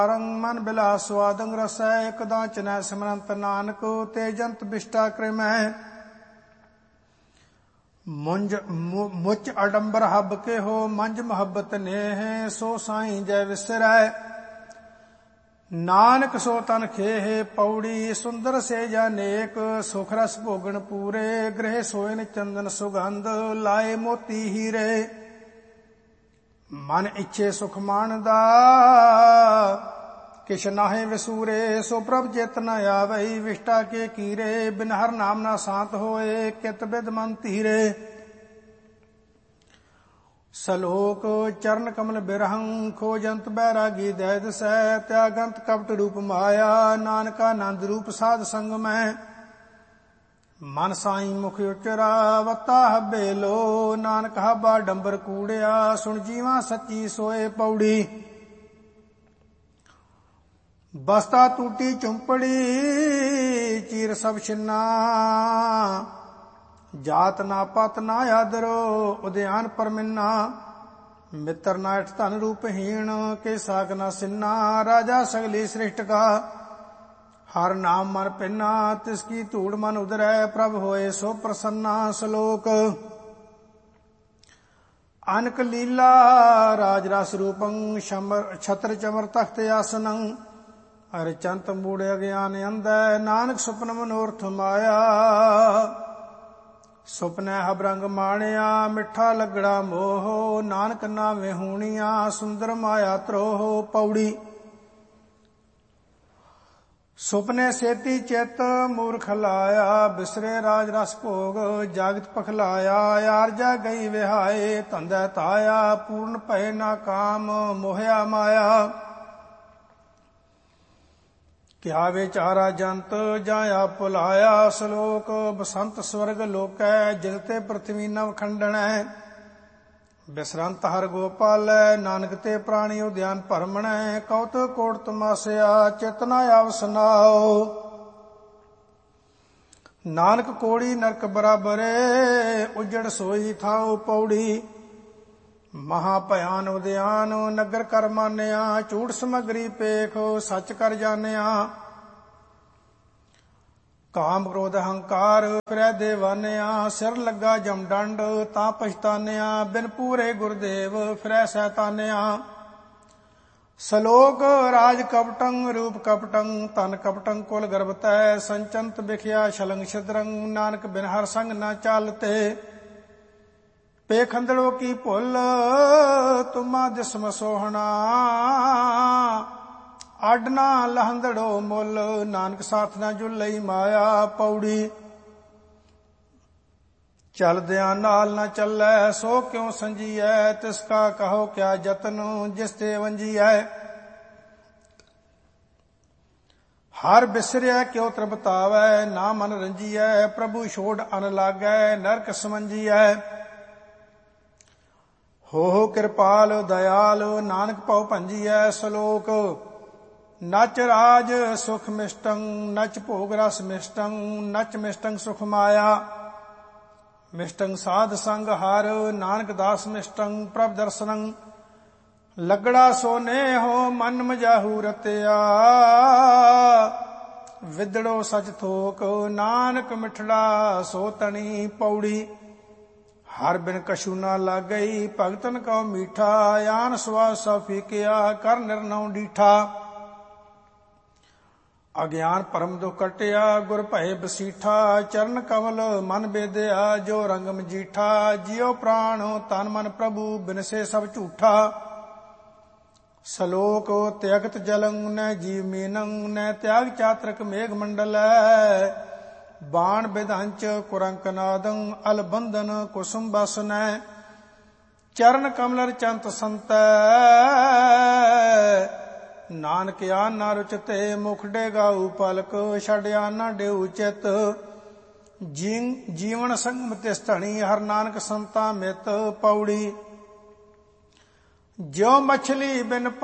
ਮਨ ਬਿਲਾਸ ਸਵਾਦੰ ਰਸੈ ਇਕਦਾਂ ਚਨੈ ਸਿਮਰੰਤ ਨਾਨਕ ਤੇ ਜੰਤ ਬਿਸ਼ਟਾ ਕ੍ਰਿਮੈ ਮੁਚ ਅਡੰਬਰ ਹੱਬ ਕੇ ਹੋ ਮੰਜ ਮੁਹੱਬਤ ਨੇਹ ਸੋ ਸਾਈਂ ਜੈ ਵਿਸਰੈ ਨਾਨਕ ਸੋ ਤਨ ਖੇਹ ਪੌੜੀ ਸੁੰਦਰ ਸੇ ਜਾਨੇਕ ਸੁਖ ਰਸ ਭੋਗਣ ਪੂਰੇ ਗ੍ਰਹਿ ਸੋਇਨ ਚੰਦਨ ਸੁਗੰਧ ਲਾਏ ਮੋਤੀ ਹੀਰੇ ਮਨ ਇੱਛੇ ਸੁਖ ਮਾਣਦਾ ਕਿਛ ਨਾਹੇ ਵਿਸੂਰੇ ਸੋ ਪ੍ਰਭ ਚਿਤ ਨ ਆਵਈ ਵਿਸ਼ਟਾ ਕੇ ਕੀਰੇ ਬਿਨ ਹਰ ਨਾਮ ਨਾ ਸ਼ਾਂਤ ਹੋਏ ਕਿਤ ਬਿਦ ਮਨ ਧੀਰੇ ਸਲੋਕ ਚਰਨ ਕਮਲ ਬਿਰਹੰ ਖੋਜੰਤ ਬੈਰਾਗੀ ਦੈ ਦਸੈ ਤਿਆਗੰਤ ਕਪਟ ਰੂਪ ਮਾਇਆ ਨਾਨਕਾ ਆਨੰਦ ਰੂਪ ਸਾਧ ਸੰਗ ਮੈਂ ਮਨ ਸਾਈ ਮੁਖ ਉਚਰਾ ਵਤਾ ਹੱਬੇ ਲੋ ਨਾਨਕ ਹੱਬਾ ਡੰਬਰ ਕੂੜਿਆ ਸੁਣ ਜੀਵਾ ਸੱਚੀ ਸੋਏ ਪੌੜੀ ਬਸਤਾ ਟੂਟੀ ਚੁੰਪੜੀ ਚੀਰ ਸਭ ਛਿੰਨਾ ਜਾਤ ਨਾ ਪਤ ਨਾ ਆਦਰੋ ਉਦਿਆਨ ਪਰਮਿੰਨਾ ਮਿੱਤਰ ਨਾ ਇਠ ਧਨ ਰੂਪਹੀਣ ਕੇ ਸਾਗ ਨਾ ਸਿੰਨਾ ਰਾਜਾ ਸਗਲੀ ਸ੍ਰਿਸ਼ਟ ਕਾ ਹਰ ਨਾਮ ਮਨ ਪਿੰਨਾ ਤਿਸ ਕੀ ਧੂੜ ਮਨ ਉਦਰੈ ਪ੍ਰਭ ਹੋਏ ਸੋ ਪ੍ਰਸੰਨਾ ਸਲੋਕ ਅਨਕ ਲੀਲਾ ਰਾਜ ਰਸ ਰੂਪੰ ਛਤਰ ਚਮਰ ਤਖਤ ਆਸਨੰ ਹਰਿ ਚੰਤ ਮੂੜ ਅਗਿਆਨ ਅੰਧੈ ਨਾਨਕ ਸੁਪਨ ਮਨੋਰਥ ਮਾਇਆ ਸੁਪਨੈ ਹਬ ਰੰਗ ਮਾਣਿਆ ਮਿੱਠਾ ਲੱਗੜਾ ਮੋਹ ਨਾਨਕ ਨਾਵੇਂ ਹੋਣੀਆਂ ਸੁੰਦਰ ਮਾਇਆ ਤਰੋਹ ਪੌੜੀ ਸੁਪਨੇ ਸੇਤੀ ਚਿਤ ਮੂਰਖ ਲਾਇਆ ਬਿਸਰੇ ਰਾਜ ਰਸ ਭੋਗ ਜਾਗਤ ਪਖਲਾਇਆ ਆਰਜਾ ਗਈ ਵਿਹਾਏ ਧੰਦੈ ਤਾਇਆ ਪੂਰਨ ਭਏ ਨਾ ਕਾਮ ਮੋਹਿਆ ਮਾਇਆ ਕਿਆ ਵਿਚਾਰਾ ਜੰਤ ਜਾਇਆ ਭੁਲਾਇਆ ਸਲੋਕ ਬਸੰਤ ਸਵਰਗ ਲੋਕੈ ਜਿਨ ਤੇ ਪ੍ਰਥਵੀ ਨਵ ਖੰਡਣੈ ਬਿਸਰੰਤ ਹਰ ਗੋਪਾਲੈ ਨਾਨਕ ਤੇ ਪ੍ਰਾਣੀ ਉਦਿਆਨ ਭਰਮਣੈ ਕਉਤ ਕੋਟ ਤਮਾਸਿਆ ਚਿਤਨਾ ਆਵਸਨਾਓ ਨਾਨਕ ਕੋੜੀ ਨਰਕ ਬਰਾਬਰੇ ਉਜੜ ਸੋਈ ਥਾਉ ਪੌੜੀ ਮਹਾ ਭਿਆਨ ਉਦਿਆਨ ਨਗਰ ਕਰ ਮਾਨਿਆ ਝੂਠ ਸਮਗਰੀ ਪੇਖ ਸੱਚ ਕਰ ਜਾਣਿਆ ਕਾਮ ਕ੍ਰੋਧ ਹੰਕਾਰ ਫਿਰੈ ਦੇਵਾਨਿਆ ਸਿਰ ਲੱਗਾ ਜਮ ਡੰਡ ਤਾਂ ਪਛਤਾਨਿਆ ਬਿਨ ਪੂਰੇ ਗੁਰਦੇਵ ਫਿਰੈ ਸੈਤਾਨਿਆ ਸਲੋਕ ਰਾਜ ਕਪਟੰ ਰੂਪ ਕਪਟੰ ਤਨ ਕਪਟੰ ਕੁਲ ਗਰਭਤੈ ਸੰਚੰਤ ਵਿਖਿਆ ਛਲੰਗ ਛਿਦਰੰ ਨਾਨਕ ਬਿਨ ਹਰ ਸੰਗ ਨਾ ਚਾਲਤੇ ਪੇਖੰਦੜੋ ਕੀ ਭੁੱਲ ਤੁਮਾ ਦਿਸਮ ਸੋਹਣਾ ਅੱਡ ਨਾ ਲਹੰਦੜੋ ਮੁੱਲ ਨਾਨਕ ਸਾਥ ਨਾ ਜੁਲਈ ਮਾਇਆ ਪੌੜੀ ਚਲਦਿਆਂ ਨਾਲ ਨਾ ਚੱਲੈ ਸੋ ਕਿਉ ਸੰਜੀਐ ਤਿਸ ਕਾ ਕਹੋ ਕਿਆ ਜਤਨ ਜਿਸ ਤੇ ਵੰਜੀਐ ਹਰ ਬਿਸਰਿਆ ਕਿਉ ਤ੍ਰਬਤਾਵੈ ਨਾ ਮਨ ਰੰਜੀਐ ਪ੍ਰਭੂ ਛੋੜ ਅਨ ਲਾਗੈ ਨਰਕ ਸਮੰਜੀਐ ਹੋ ਕਿਰਪਾਲ ਦਇਆਲ ਨਾਨਕ ਭਉ ਭੰਜੀਐ ਸਲੋਕ ਨਚ ਰਾਜ ਸੁਖ ਮਿਸ਼ਟੰ ਨਚ ਭੋਗ ਰਸ ਮਿਸ਼ਟੰ ਨਚ ਮਿਸ਼ਟੰ ਸੁਖ ਮਾਇਆ ਮਿਸ਼ਟੰ ਸਾਧ ਸੰਗ ਹਰ ਨਾਨਕ ਦਾਸ ਮਿਸ਼ਟੰ ਪ੍ਰਭ ਦਰਸਨੰ ਲੱਗੜਾ ਸੋਨੇ ਹੋ ਮਨ ਮਜਾਹੂ ਰਤਿਆ ਵਿਦੜੋ ਸਚ ਥੋਕ ਨਾਨਕ ਮਿਠੜਾ ਸੋ ਤਣੀ ਪੌੜੀ ਹਰ ਬਿਨ ਕਛੂ ਨਾ ਲਾਗਈ ਭਗਤਨ ਕਉ ਮੀਠਾ ਆਨ ਸਵਾ ਸਭ ਫੀਕਿਆ ਕਰ ਨਿਰਨਉ ਡੀਠਾ ਅਗਿਆਨ ਪਰਮ ਦੁਖ ਕਟਿਆ ਗੁਰ ਭਏ ਬਸੀਠਾ ਚਰਨ ਕਮਲ ਮਨ ਬੇਦਿਆ ਜੋ ਰੰਗ ਮਜੀਠਾ ਜਿਉ ਪ੍ਰਾਣ ਤਨ ਮਨ ਪ੍ਰਭੂ ਬਿਨਸੇ ਸਭ ਝੂਠਾ ਸਲੋਕ ਤਿਆਗਤ ਜਲੰ ਨੈ ਜੀਵ ਮੀਨੰ ਨੈ ਤਿਆਗ ਚਾਤਰਕ ਮੇਘ ਮੰਡਲੈ ਬਾਣ ਬਿਧੰਚ ਕੁਰੰਕ ਨਾਦੰ ਅਲ ਬੰਧਨ ਕੁਸੁਮ ਬਸਨੈ ਚਰਨ ਕਮਲਰ ਚੰਤ ਸੰਤੈ ਨਾਨਕ ਆਨ ਨਾ ਰੁਚਤੇ ਮੁਖ ਡੇਗਾਉ ਪਲਕ ਛੜਿਆ ਨਾ ਡੇਉ ਚਿਤ ਜੀਵਨ ਸੰਗਮ ਤਿਸ ਧਣੀ ਹਰ ਨਾਨਕ ਸੰਤਾ ਮਿਤ ਪੌੜੀ ਜਿਉ ਮਛਲੀ ਬਿਨ